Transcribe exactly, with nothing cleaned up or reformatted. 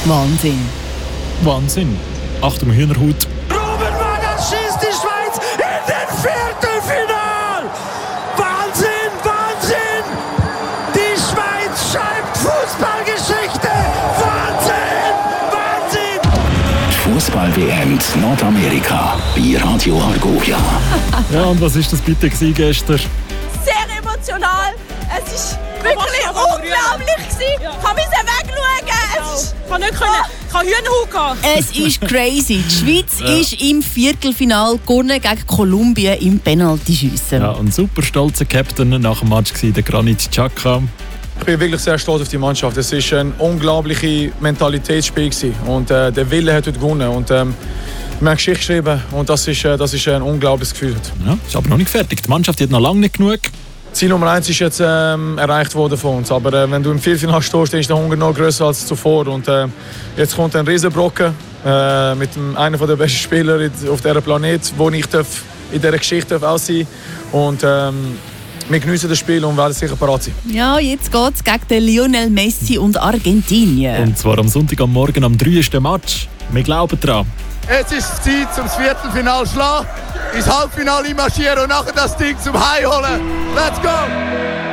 Wahnsinn. Wahnsinn. Achtung, Hühnerhut. Ruben Vargas schießt die Schweiz in den Viertelfinal! Wahnsinn, Wahnsinn! Die Schweiz schreibt Fußballgeschichte! Wahnsinn, Wahnsinn! Fußball-W M in Nordamerika bei Radio Argovia. Ja, und was ist das bitte gewesen gestern? Sehr emotional. Es ist wirklich unglaublich gewesen. Ich kann mich wegschauen. Ich kann nicht können. Ich kann Hühnerhut gehen. Es ist crazy. Die Schweiz ja. ist im Viertelfinal gewonnen gegen Kolumbien im Penaltyschiessen. Ja, ein super stolzer Captain nach dem Match war der Granit Xhaka. Ich bin wirklich sehr stolz auf die Mannschaft. Es war ein unglaubliches Mentalitätsspiel und äh, der Wille hat heute gewonnen. Und, ähm, wir haben Geschichte geschrieben und das ist, äh, das ist ein unglaubliches Gefühl. Ja, ist aber noch nicht fertig. Die Mannschaft hat noch lange nicht genug. Ziel Nummer eins ist jetzt ähm, erreicht worden von uns. Aber äh, wenn du im Viertelfinale stehst, dann ist der Hunger noch grösser als zuvor. Und, äh, jetzt kommt ein Riesenbrocken äh, mit dem, einem der besten Spieler auf diesem Planet, wo ich darf, in dieser Geschichte auch sein darf. Ähm, wir geniessen das Spiel und werden sicher parat sein. Ja, jetzt geht es gegen den Lionel Messi und Argentinien. Und zwar am Sonntag am Morgen am dritten Match. Wir glauben daran. Es ist Zeit zum Viertelfinale schlagen, ins Halbfinale marschieren und nachher das Ding zum Heim holen. Let's go!